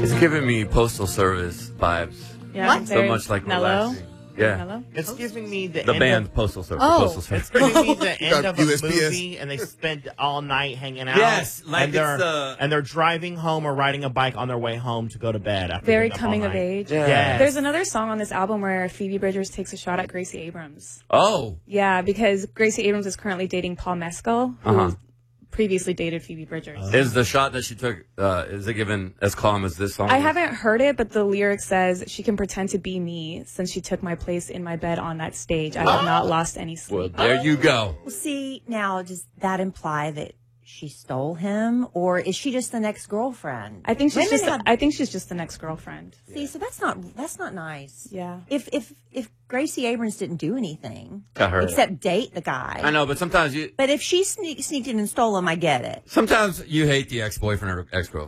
It's giving me Postal Service vibes. Yeah, What? So much like mellow. relaxing. Yeah. Mellow? It's giving me the The end band of, Postal Service. Oh. Postal Service. it's giving me the end got of a USPS. movie, and they spent all night hanging out. Yes, like and they're it's, and they're driving home or riding a bike on their way home to go to bed. After Very being up all coming of night. age. Yeah. Yes. There's another song on this album where Phoebe Bridgers takes a shot at Gracie Abrams. Oh. Yeah, because Gracie Abrams is currently dating Paul Mescal, who Uh-huh. previously dated Phoebe Bridgers. Is the shot that she took, is it given as calm as this song? I is? haven't heard it, but the lyric says, she can pretend to be me since she took my place in my bed on that stage. I have not lost any Well, sleep. there you go. Well, see, now, does that imply that she stole him, or is she just the next girlfriend? I think she's Women have- I think she's just the next girlfriend. See, so that's not nice. Yeah. If Gracie Abrams didn't do anything Got her. except date the guy, I know, but sometimes but if she sneaked in and stole him, I get it. sometimes you hate the ex-boyfriend or ex-girlfriend.